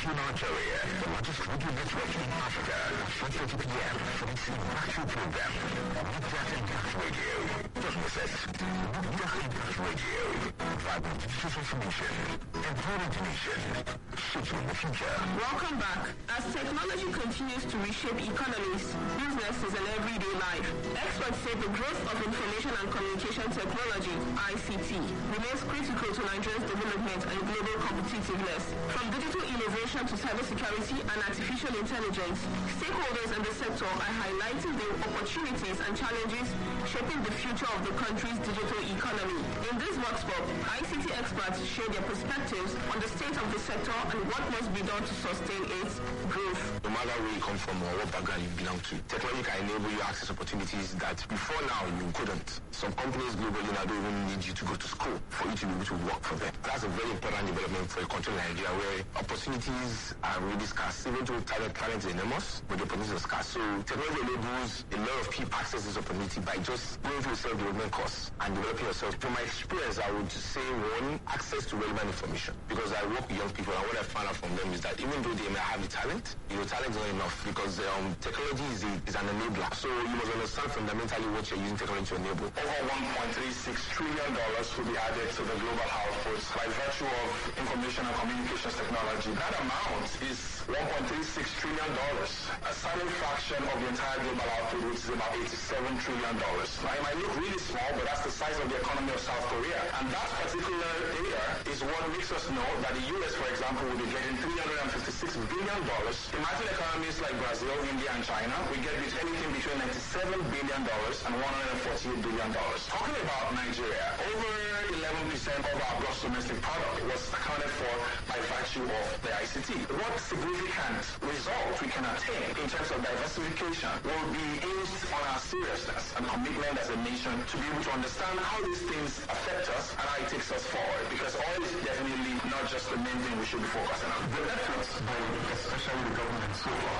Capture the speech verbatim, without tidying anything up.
Radio Nigeria, the largest radio network in Africa, four thirty p.m. for its actual program. Media Impact Radio. Don't miss it. Media Impact Radio. Vibrant digital transformation. Empowering the nation. Shaping the future. Welcome back. As technology continues to reshape economies, businesses, and everyday life, experts say the growth of information and communication technology, I C T, remains critical to Nigeria's development and global competitiveness. From digital innovation to cybersecurity and artificial intelligence, stakeholders in the sector are highlighting the opportunities and challenges shaping the future of the country's digital economy. In this workshop, I C T experts share their perspectives on the state of the sector and what must be done to sustain its growth. No matter where you come from or what background you belong to, technology can enable you access opportunities that before now you couldn't. Some companies globally now don't even need you to go to school for you to be able to work for them. That's a very important development for a country like Nigeria where opportunities are really scarce. Even though talent, talent is enormous, but the opportunities are scarce. So technology enables a lot of people access this opportunity by just going through a self-development course and developing yourself. From my experience, I would say one, access to relevant information. Because I work with young people and what I found out from them is that even though they may have the talent, you know, talent is not enough because um, technology is, a, is an enabler. So you must understand fundamentally what you're using technology to enable. Over one point three six trillion dollars will be added to the global output by virtue of information and communications technology. That amount is one point three six trillion dollars, a silent fraction of the entire global output, which is about eighty-seven trillion dollars. Now, it might look really small, but that's the size of the economy of South Korea. And that particular data is what makes us know that the U S, for example, will be getting three hundred fifty-six billion dollars. Imagine economies like Brazil, India, and China. We get anything between ninety-seven billion dollars and one hundred forty-eight billion dollars. Talking about Nigeria, over eleven percent of our gross domestic product was accounted for by virtue of the I C T. What significant result we can attain in terms of diversification will be hinged on our seriousness and commitment as a nation to be able to understand how these things affect us and how it takes us forward. Because oil is definitely not just the main thing we should be focusing on. The efforts by especially the government so far